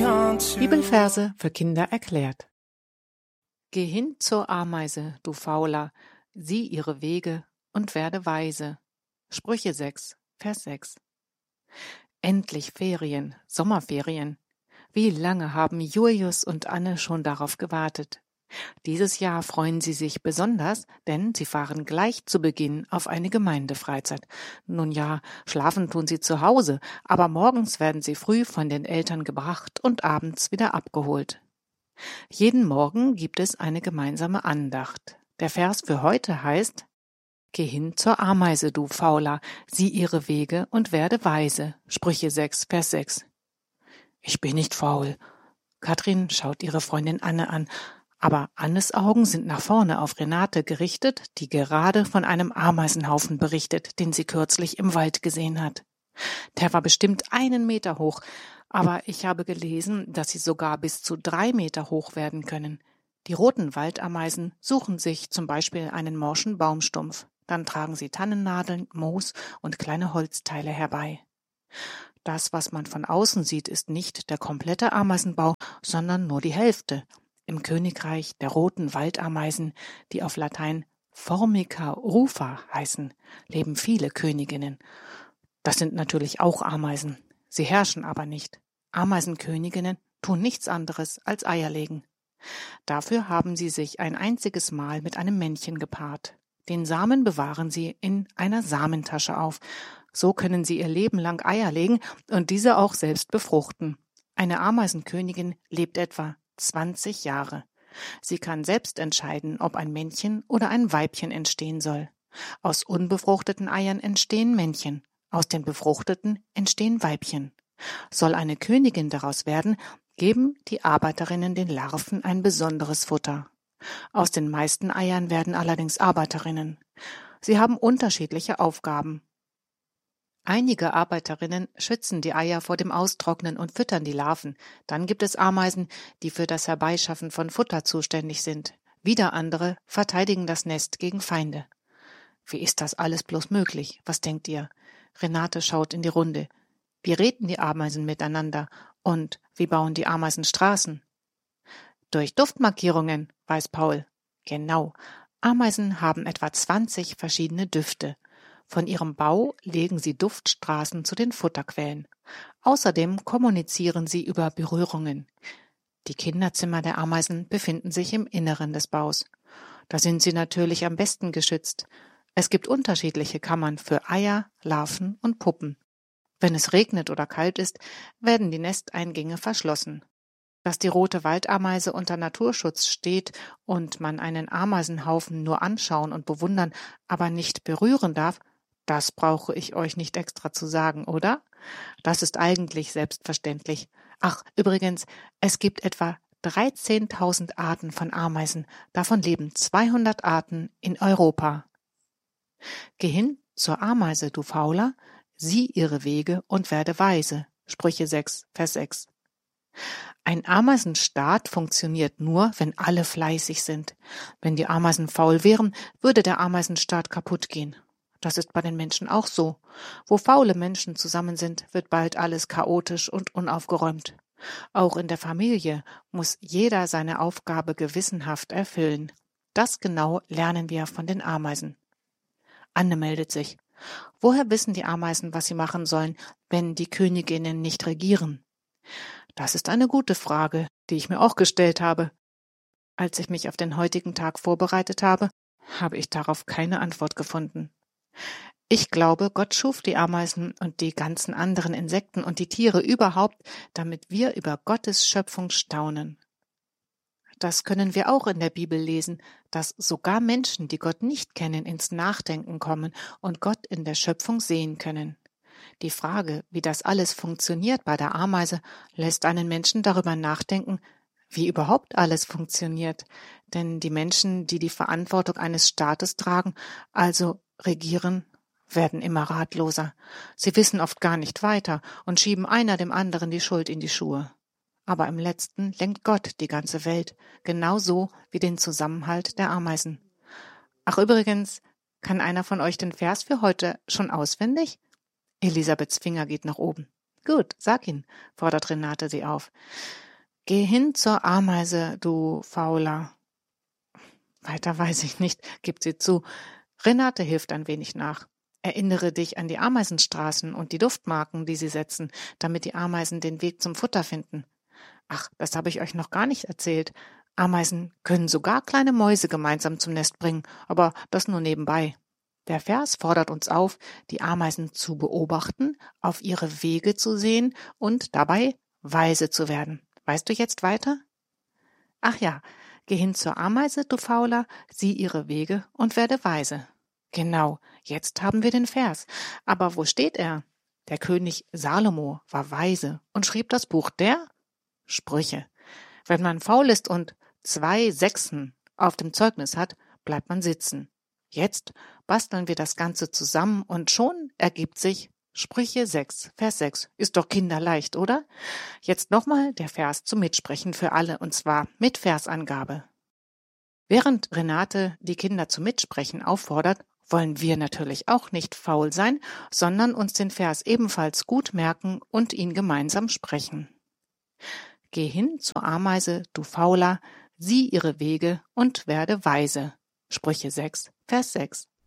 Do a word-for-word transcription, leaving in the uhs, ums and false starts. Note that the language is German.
Bibelverse für Kinder erklärt. Geh hin zur Ameise, du Fauler, sieh ihre Wege und werde weise. Sprüche sechs, Vers sechs. Endlich Ferien, Sommerferien. Wie lange haben Julius und Anne schon darauf gewartet? Dieses Jahr freuen sie sich besonders, denn sie fahren gleich zu Beginn auf eine Gemeindefreizeit. Nun ja, schlafen tun sie zu Hause, aber morgens werden sie früh von den Eltern gebracht und abends wieder abgeholt. Jeden Morgen gibt es eine gemeinsame Andacht. Der Vers für heute heißt: Geh hin zur Ameise, du Fauler, sieh ihre Wege und werde weise. Sprüche sechs, Vers sechs. Ich bin nicht faul. Katrin schaut ihre Freundin Anne an. Aber Annes Augen sind nach vorne auf Renate gerichtet, die gerade von einem Ameisenhaufen berichtet, den sie kürzlich im Wald gesehen hat. Der war bestimmt einen Meter hoch, aber ich habe gelesen, dass sie sogar bis zu drei Meter hoch werden können. Die roten Waldameisen suchen sich zum Beispiel einen morschen Baumstumpf. Dann tragen sie Tannennadeln, Moos und kleine Holzteile herbei. Das, was man von außen sieht, ist nicht der komplette Ameisenbau, sondern nur die Hälfte. Im Königreich der roten Waldameisen, die auf Latein Formica rufa heißen, leben viele Königinnen. Das sind natürlich auch Ameisen. Sie herrschen aber nicht. Ameisenköniginnen tun nichts anderes als Eier legen. Dafür haben sie sich ein einziges Mal mit einem Männchen gepaart. Den Samen bewahren sie in einer Samentasche auf. So können sie ihr Leben lang Eier legen und diese auch selbst befruchten. Eine Ameisenkönigin lebt etwa zwanzig Jahre. Sie kann selbst entscheiden, ob ein Männchen oder ein Weibchen entstehen soll. Aus unbefruchteten Eiern entstehen Männchen, aus den befruchteten entstehen Weibchen. Soll eine Königin daraus werden, geben die Arbeiterinnen den Larven ein besonderes Futter. Aus den meisten Eiern werden allerdings Arbeiterinnen. Sie haben unterschiedliche Aufgaben. Einige Arbeiterinnen schützen die Eier vor dem Austrocknen und füttern die Larven. Dann gibt es Ameisen, die für das Herbeischaffen von Futter zuständig sind. Wieder andere verteidigen das Nest gegen Feinde. Wie ist das alles bloß möglich? Was denkt ihr? Renate schaut in die Runde. Wie reden die Ameisen miteinander? Und wie bauen die Ameisen Straßen? Durch Duftmarkierungen, weiß Paul. Genau. Ameisen haben etwa zwanzig verschiedene Düfte. Von ihrem Bau legen sie Duftstraßen zu den Futterquellen. Außerdem kommunizieren sie über Berührungen. Die Kinderzimmer der Ameisen befinden sich im Inneren des Baus. Da sind sie natürlich am besten geschützt. Es gibt unterschiedliche Kammern für Eier, Larven und Puppen. Wenn es regnet oder kalt ist, werden die Nesteingänge verschlossen. Dass die rote Waldameise unter Naturschutz steht und man einen Ameisenhaufen nur anschauen und bewundern, aber nicht berühren darf, das brauche ich euch nicht extra zu sagen, oder? Das ist eigentlich selbstverständlich. Ach, übrigens, es gibt etwa dreizehntausend Arten von Ameisen. Davon leben zweihundert Arten in Europa. Geh hin zur Ameise, du Fauler, sieh ihre Wege und werde weise. Sprüche sechs, Vers sechs. Ein Ameisenstaat funktioniert nur, wenn alle fleißig sind. Wenn die Ameisen faul wären, würde der Ameisenstaat kaputt gehen. Das ist bei den Menschen auch so. Wo faule Menschen zusammen sind, wird bald alles chaotisch und unaufgeräumt. Auch in der Familie muss jeder seine Aufgabe gewissenhaft erfüllen. Das genau lernen wir von den Ameisen. Anne meldet sich. Woher wissen die Ameisen, was sie machen sollen, wenn die Königinnen nicht regieren? Das ist eine gute Frage, die ich mir auch gestellt habe. Als ich mich auf den heutigen Tag vorbereitet habe, habe ich darauf keine Antwort gefunden. Ich glaube, Gott schuf die Ameisen und die ganzen anderen Insekten und die Tiere überhaupt, damit wir über Gottes Schöpfung staunen. Das können wir auch in der Bibel lesen, dass sogar Menschen, die Gott nicht kennen, ins Nachdenken kommen und Gott in der Schöpfung sehen können. Die Frage, wie das alles funktioniert bei der Ameise, lässt einen Menschen darüber nachdenken, wie überhaupt alles funktioniert. Denn die Menschen, die die Verantwortung eines Staates tragen, also regieren, werden immer ratloser. Sie wissen oft gar nicht weiter und schieben einer dem anderen die Schuld in die Schuhe. Aber im Letzten lenkt Gott die ganze Welt, genauso wie den Zusammenhalt der Ameisen. Ach übrigens, kann einer von euch den Vers für heute schon auswendig? Elisabeths Finger geht nach oben. Gut, sag ihn, fordert Renate sie auf. Geh hin zur Ameise, du Fauler. Weiter weiß ich nicht, gibt sie zu. Renate hilft ein wenig nach. Erinnere dich an die Ameisenstraßen und die Duftmarken, die sie setzen, damit die Ameisen den Weg zum Futter finden. Ach, das habe ich euch noch gar nicht erzählt. Ameisen können sogar kleine Mäuse gemeinsam zum Nest bringen, aber das nur nebenbei. Der Vers fordert uns auf, die Ameisen zu beobachten, auf ihre Wege zu sehen und dabei weise zu werden. Weißt du jetzt weiter? Ach ja, geh hin zur Ameise, du Fauler, sieh ihre Wege und werde weise. Genau, jetzt haben wir den Vers. Aber wo steht er? Der König Salomo war weise und schrieb das Buch der Sprüche. Wenn man faul ist und zwei Sechsen auf dem Zeugnis hat, bleibt man sitzen. Jetzt basteln wir das Ganze zusammen und schon ergibt sich Sprüche sechs, Vers sechs. Ist doch kinderleicht, oder? Jetzt nochmal der Vers zum Mitsprechen für alle, und zwar mit Versangabe. Während Renate die Kinder zum Mitsprechen auffordert, wollen wir natürlich auch nicht faul sein, sondern uns den Vers ebenfalls gut merken und ihn gemeinsam sprechen. Geh hin zur Ameise, du Fauler, sieh ihre Wege und werde weise. Sprüche sechs, Vers sechs.